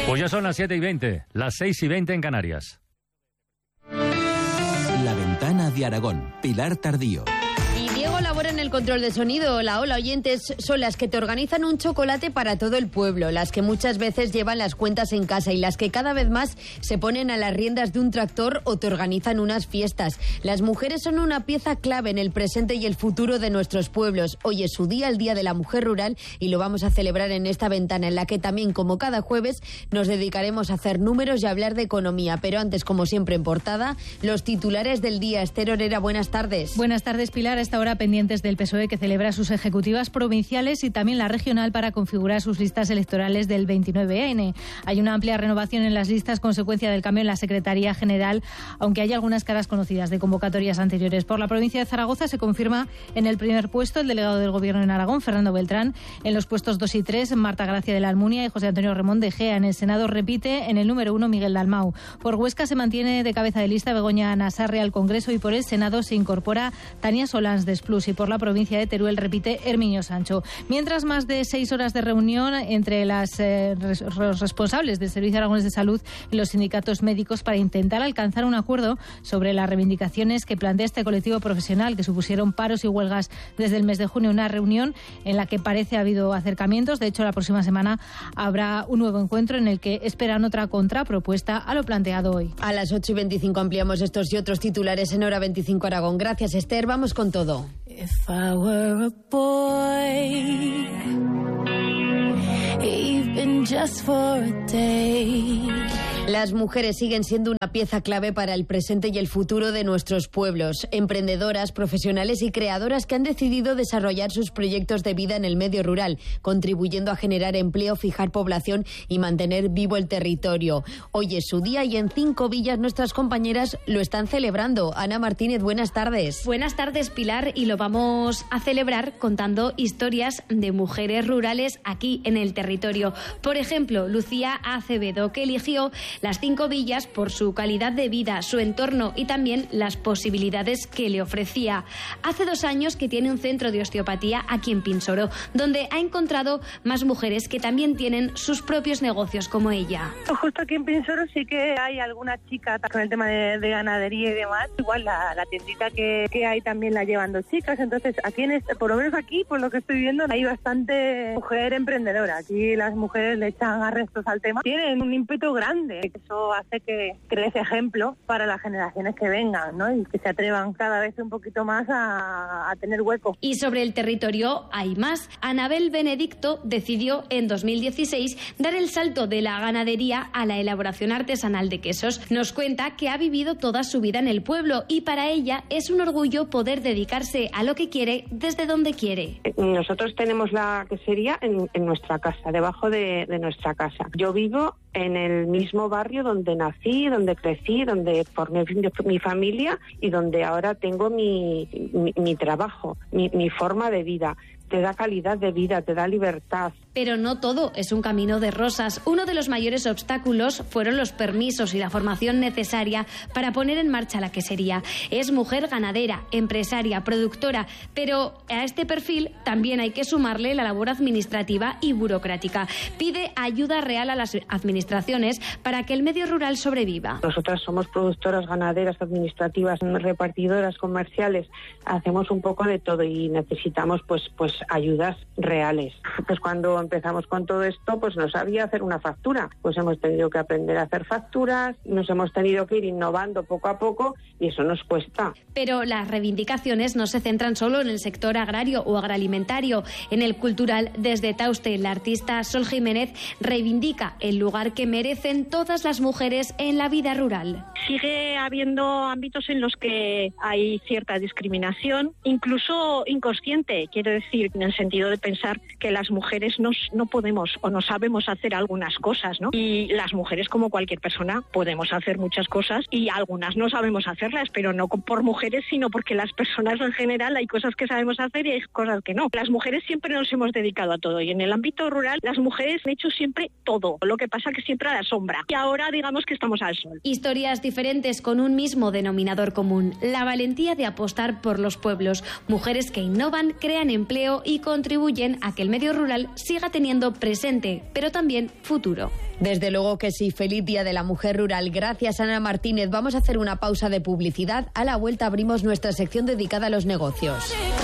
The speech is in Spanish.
Pues ya son las 7:20, las 6:20 en Canarias. La Ventana de Aragón, Pilar Tardío. Y Diego labora en el control de sonido. Hola, oyentes, son las que te organizan un chocolate para todo el pueblo, las que muchas veces llevan las cuentas en casa y las que cada vez más se ponen a las riendas de un tractor o te organizan unas fiestas. Las mujeres son una pieza clave en el presente y el futuro de nuestros pueblos. Hoy es su día, el Día de la Mujer Rural, y lo vamos a celebrar en esta ventana en la que también, como cada jueves, nos dedicaremos a hacer números y a hablar de economía. Pero antes, como siempre en portada, los titulares del día. Esther Orera, buenas tardes. Buenas tardes, Pilar. A esta hora pendientes del PSOE, que celebra sus ejecutivas provinciales y también la regional para configurar sus listas electorales del 29N. Hay una amplia renovación en las listas, consecuencia del cambio en la Secretaría General, aunque hay algunas caras conocidas de convocatorias anteriores. Por la provincia de Zaragoza se confirma en el primer puesto el delegado del Gobierno en Aragón, Fernando Beltrán. En los puestos 2 y 3, Marta Gracia de la Almunia y José Antonio Remón de Gea. En el Senado repite en el número 1 Miguel Dalmau. Por Huesca se mantiene de cabeza de lista Begoña Nassarre al Congreso y por el Senado se incorpora Tania Solans de Esplus. Y por la provincia de Teruel repite Herminio Sancho. Mientras, más de 6 horas de reunión entre los responsables del Servicio Aragonés de Salud y los sindicatos médicos para intentar alcanzar un acuerdo sobre las reivindicaciones que plantea este colectivo profesional, que supusieron paros y huelgas desde el mes de junio. Una reunión en la que parece ha habido acercamientos. De hecho, la próxima semana habrá un nuevo encuentro en el que esperan otra contrapropuesta a lo planteado hoy. A las 8:25 ampliamos estos y otros titulares en Hora 25 Aragón. Gracias, Esther. Vamos con todo. If I were a boy, even just for a day. Las mujeres siguen siendo una pieza clave para el presente y el futuro de nuestros pueblos. Emprendedoras, profesionales y creadoras que han decidido desarrollar sus proyectos de vida en el medio rural, contribuyendo a generar empleo, fijar población y mantener vivo el territorio. Hoy es su día y en 5 villas nuestras compañeras lo están celebrando. Ana Martínez, buenas tardes. Buenas tardes, Pilar, y lo vamos a celebrar contando historias de mujeres rurales aquí en el territorio. Por ejemplo, Lucía Acevedo, que eligió las 5 villas por su calidad de vida, su entorno y también las posibilidades que le ofrecía. Hace 2 años que tiene un centro de osteopatía aquí en Pinsoro, donde ha encontrado más mujeres que también tienen sus propios negocios como ella. Justo aquí en Pinsoro sí que hay alguna chica con el tema de ganadería y demás. Igual la tiendita que hay también la llevan 2 chicas. Entonces aquí, por lo menos aquí, por lo que estoy viendo, hay bastante mujer emprendedora. Aquí las mujeres le echan arrestos al tema. Tienen un ímpetu grande. Eso hace que cree ejemplo para las generaciones que vengan, ¿no? Y que se atrevan cada vez un poquito más a tener hueco. Y sobre el territorio hay más. Anabel Benedicto decidió en 2016 dar el salto de la ganadería a la elaboración artesanal de quesos. Nos cuenta que ha vivido toda su vida en el pueblo y para ella es un orgullo poder dedicarse a lo que quiere desde donde quiere. Nosotros tenemos la quesería en nuestra casa, debajo de nuestra casa. Yo vivo en el mismo barrio donde nací, donde crecí, donde formé mi familia y donde ahora tengo mi trabajo, mi forma de vida. Te da calidad de vida, te da libertad. Pero no todo es un camino de rosas. Uno de los mayores obstáculos fueron los permisos y la formación necesaria para poner en marcha la quesería. Es mujer ganadera, empresaria, productora, pero a este perfil también hay que sumarle la labor administrativa y burocrática. Pide ayuda real a las administraciones para que el medio rural sobreviva. Nosotras somos productoras, ganaderas, administrativas, repartidoras, comerciales. Hacemos un poco de todo y necesitamos pues ayudas reales. Pues cuando empezamos con todo esto, pues no sabía hacer una factura. Pues hemos tenido que aprender a hacer facturas, nos hemos tenido que ir innovando poco a poco y eso nos cuesta. Pero las reivindicaciones no se centran solo en el sector agrario o agroalimentario. En el cultural, desde Tauste, la artista Sol Jiménez reivindica el lugar que merecen todas las mujeres en la vida rural. Sigue habiendo ámbitos en los que hay cierta discriminación, incluso inconsciente, quiero decir, en el sentido de pensar que las mujeres no podemos o no sabemos hacer algunas cosas, ¿no? Y las mujeres, como cualquier persona, podemos hacer muchas cosas y algunas no sabemos hacerlas, pero no por mujeres, sino porque las personas en general hay cosas que sabemos hacer y hay cosas que no. Las mujeres siempre nos hemos dedicado a todo y en el ámbito rural las mujeres han hecho siempre todo, lo que pasa que siempre a la sombra y ahora digamos que estamos al sol. Historias diferentes con un mismo denominador común, la valentía de apostar por los pueblos, mujeres que innovan, crean empleo y contribuyen a que el medio rural siga siga teniendo presente, pero también futuro. Desde luego que sí. Feliz Día de la Mujer Rural. Gracias, Ana Martínez. Vamos a hacer una pausa de publicidad. A la vuelta abrimos nuestra sección dedicada a los negocios.